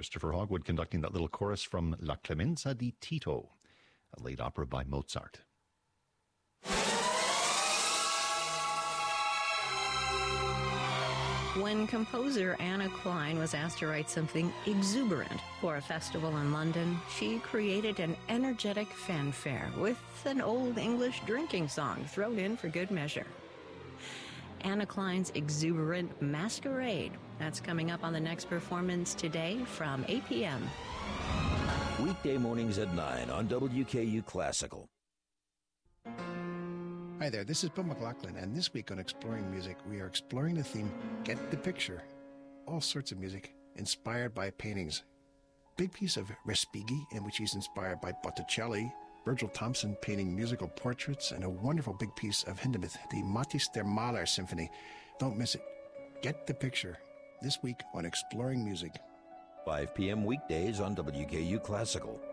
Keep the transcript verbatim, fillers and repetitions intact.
Christopher Hogwood conducting that little chorus from La Clemenza di Tito, a late opera by Mozart. When composer Anna Klein was asked to write something exuberant for a festival in London, she created an energetic fanfare with an old English drinking song thrown in for good measure. Anna Klein's exuberant Masquerade. That's coming up on the next performance today from eight p.m. Weekday mornings at nine on W K U Classical. Hi there, this is Bill McLaughlin, and this week on Exploring Music, we are exploring the theme, Get the Picture. All sorts of music inspired by paintings. Big piece of Respighi, in which he's inspired by Botticelli, Virgil Thompson painting musical portraits, and a wonderful big piece of Hindemith, the Matthäus der Maler Symphony. Don't miss it. Get the Picture, this week on Exploring Music. five p.m. weekdays on W K U Classical.